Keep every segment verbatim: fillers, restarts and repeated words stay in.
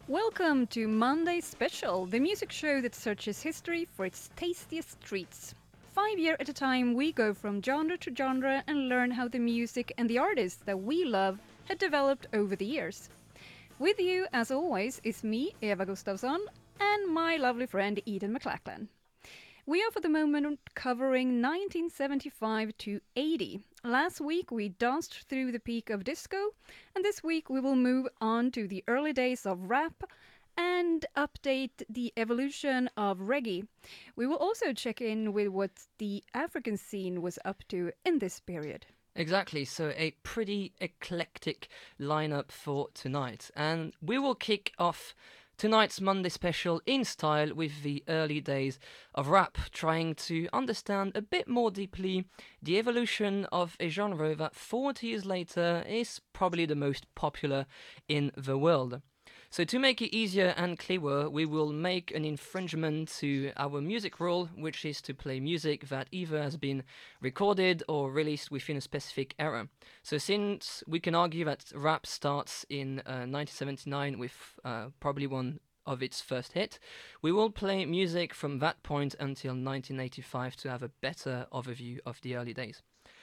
Welcome to Monday Special, the music show that searches history for its tastiest treats. Five years at a time, we go from genre to genre and learn how the music and the artists that we love have developed over the years. With you, as always, is me, Eva Gustafsson, and my lovely friend Eden McLachlan. We are for the moment covering nineteen seventy-five to eighty. Last week we danced through the peak of disco, and this week we will move on to the early days of rap and update the evolution of reggae. We will also check in with what the African scene was up to in this period. Exactly, so a pretty eclectic lineup for tonight. And we will kick off tonight's Monday special in style with the early days of rap, trying to understand a bit more deeply the evolution of a genre that forty years later is probably the most popular in the world. So to make it easier and clearer, we will make an infringement to our music rule, which is to play music that either has been recorded or released within a specific era. So since we can argue that rap starts in uh, nineteen seventy-nine with uh, probably one of its first hit, we will play music from that point until nineteen eighty-five to have a better overview of the early days.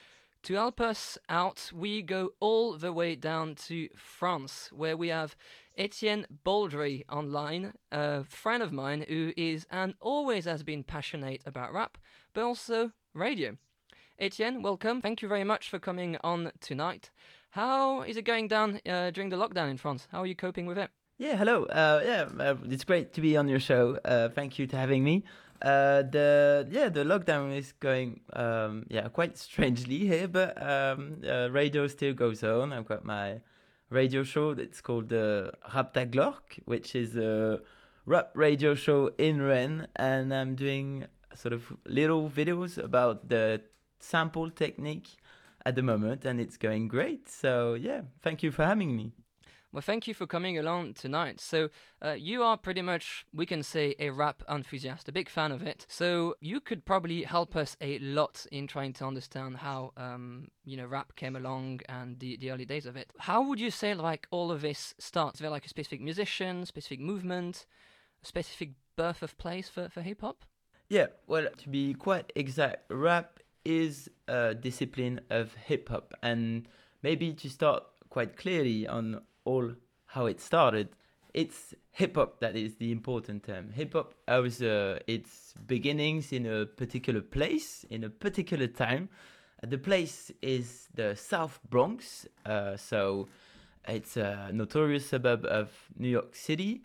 To help us out, we go all the way down to France, where we have Etienne Baldry online, a friend of mine who is and always has been passionate about rap, but also radio. Etienne, welcome. Thank you very much for coming on tonight. How is it going down uh, during the lockdown in France? How are you coping with it? Yeah, hello. Uh, yeah, uh, it's great to be on your show. Uh, thank you for having me. Uh, the yeah, the lockdown is going um, yeah quite strangely here, but um, uh, radio still goes on. I've got my radio show that's called the uh, Rap Ta Glork, which is a rap radio show in Rennes, and I'm doing sort of little videos about the sample technique at the moment, and it's going great. So yeah, thank you for having me. Well, thank you for coming along tonight. So, uh, you are pretty much, we can say, a rap enthusiast, a big fan of it. So, you could probably help us a lot in trying to understand how, um, you know, rap came along and the, the early days of it. How would you say, like, all of this starts? Is there, like, a specific musician, specific movement, a specific birth of place for, for hip-hop? Yeah, well, to be quite exact, rap is a discipline of hip-hop. And maybe to start quite clearly on all how it started, it's hip-hop that is the important term. Hip-hop has uh, its beginnings in a particular place, in a particular time. The place is the South Bronx, uh, so it's a notorious suburb of New York City,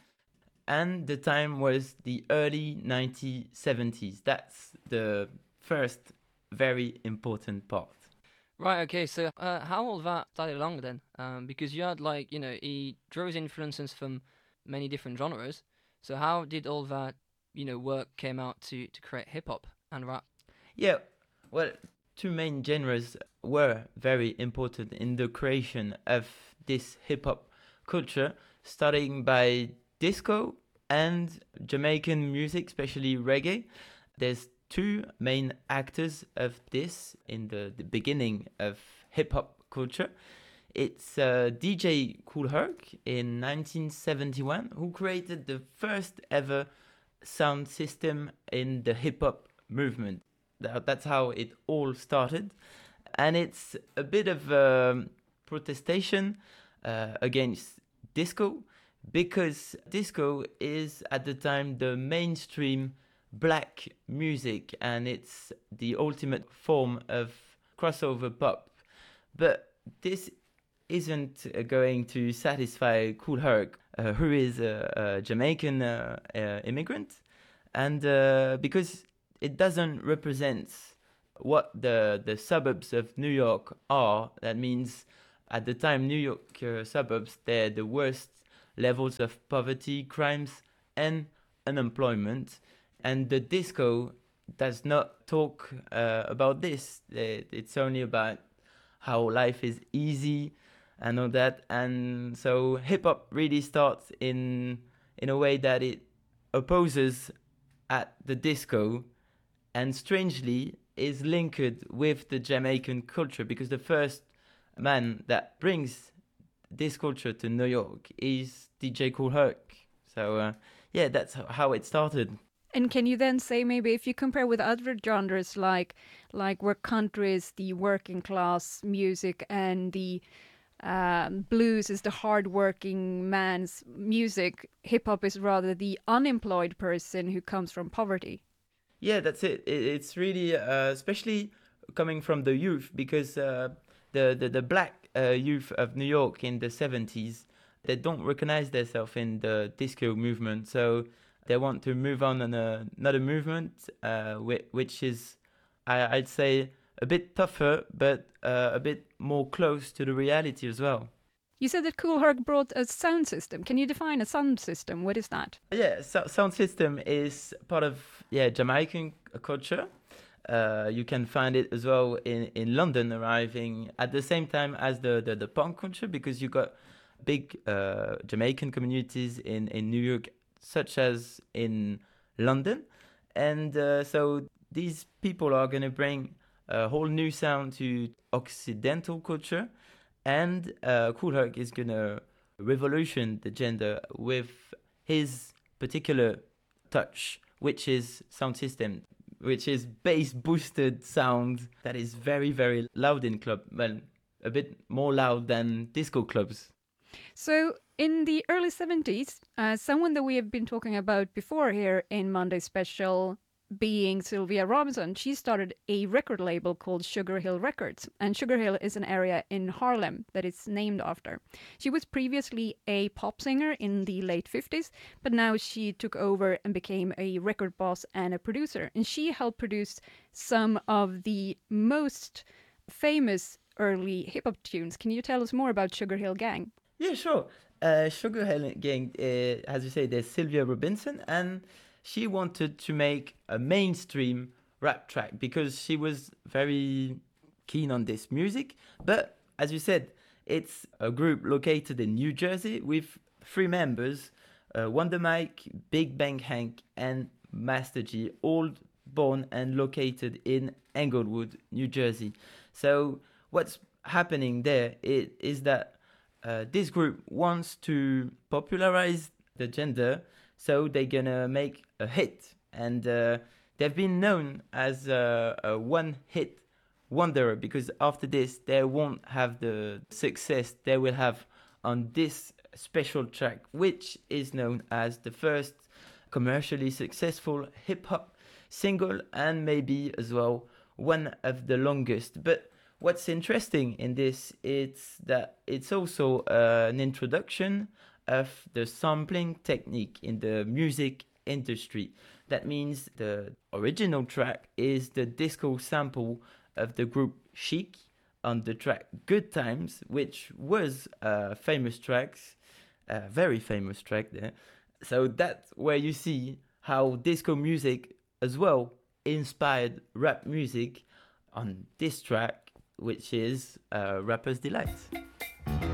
and the time was the early nineteen seventies. That's the first very important part. Right, okay, so uh, how all that started along then? Um, because you had, like, you know, he drew his influences from many different genres. So how did all that, you know, work came out to, to create hip-hop and rap? Yeah, well, two main genres were very important in the creation of this hip-hop culture, starting by disco and Jamaican music, especially reggae. There's two main actors of this in the, the beginning of hip-hop culture. It's uh, D J Kool Herc in nineteen seventy-one, who created the first ever sound system in the hip-hop movement. That, that's how it all started. And it's a bit of a protestation uh, against disco, because disco is at the time the mainstream black music, and it's the ultimate form of crossover pop. But this isn't uh, going to satisfy Kool Herc, uh, who is a, a Jamaican uh, uh, immigrant, and uh, because it doesn't represent what the the suburbs of New York are. That means at the time, New York uh, suburbs, they're the worst levels of poverty, crimes, and unemployment. And the disco does not talk uh, about this. It's only about how life is easy and all that. And so hip hop really starts in in a way that it opposes at the disco, and strangely is linked with the Jamaican culture, because the first man that brings this culture to New York is D J Kool Herc. So uh, yeah, that's how it started. And can you then say, maybe if you compare with other genres like like where country is the working class music and the um, blues is the hard-working man's music, hip-hop is rather the unemployed person who comes from poverty? Yeah, that's it. it it's really, uh, especially coming from the youth, because uh, the, the, the black uh, youth of New York in the seventies, they don't recognize themselves in the disco movement. So they want to move on in a, another movement, uh, which, which is, I, I'd say, a bit tougher, but uh, a bit more close to the reality as well. You said that Kool Herc brought a sound system. Can you define a sound system? What is that? Yeah, so, sound system is part of yeah Jamaican culture. Uh, you can find it as well in, in London, arriving at the same time as the, the, the punk culture, because you got big uh, Jamaican communities in, in New York, such as in London. And uh, so these people are going to bring a whole new sound to Occidental culture. And uh, Kool Herc is going to revolution the gender with his particular touch, which is sound system, which is bass boosted sound that is very, very loud in club, well, a bit more loud than disco clubs. So in the early seventies, uh, someone that we have been talking about before here in Monday Special, being Sylvia Robinson, she started a record label called Sugar Hill Records. And Sugar Hill is an area in Harlem that it's named after. She was previously a pop singer in the late fifties, but now she took over and became a record boss and a producer. And she helped produce some of the most famous early hip-hop tunes. Can you tell us more about Sugar Hill Gang? Yeah, sure. Uh, Sugar Hill Gang, uh, as you say, there's Sylvia Robinson, and she wanted to make a mainstream rap track because she was very keen on this music. But as you said, it's a group located in New Jersey with three members, uh, Wonder Mike, Big Bang Hank, and Master G, all born and located in Englewood, New Jersey. So what's happening there is, is that uh, this group wants to popularize the gender, so they're gonna make a hit. And uh, they've been known as uh, a one-hit wonder, because after this they won't have the success they will have on this special track, which is known as the first commercially successful hip-hop single, and maybe as well one of the longest. But what's interesting in this is that it's also uh, an introduction of the sampling technique in the music industry. That means the original track is the disco sample of the group Chic on the track Good Times, which was a famous track, a very famous track there. So that's where you see how disco music as well inspired rap music on this track, which is uh, Rapper's Delight.